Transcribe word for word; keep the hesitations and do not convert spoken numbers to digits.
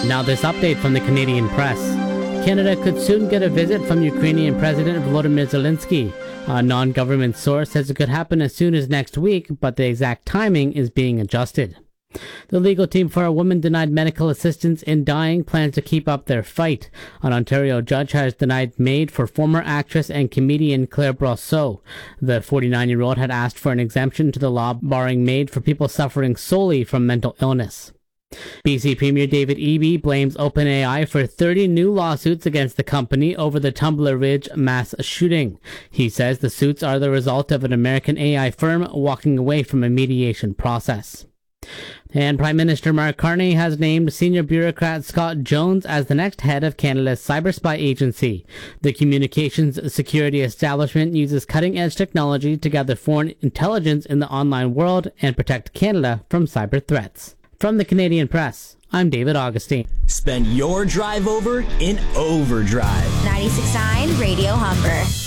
Now this update from the Canadian press. Canada could soon get a visit from Ukrainian President Volodymyr Zelensky. A non-government source says it could happen as soon as next week, but the exact timing is being adjusted. The legal team for a woman denied medical assistance in dying plans to keep up their fight. An Ontario judge has denied MAID for former actress and comedian Claire Brosseau. The forty-nine-year-old had asked for an exemption to the law barring MAID for people suffering solely from mental illness. B C Premier David Eby blames OpenAI for thirty new lawsuits against the company over the Tumbler Ridge mass shooting. He says the suits are the result of an American A I firm walking away from a mediation process. And Prime Minister Mark Carney has named senior bureaucrat Scott Jones as the next head of Canada's cyber spy agency. The communications security establishment uses cutting-edge technology to gather foreign intelligence in the online world and protect Canada from cyber threats. From the Canadian Press, I'm David Augustine. Spend your drive over in overdrive. ninety-six point nine Radio Humber.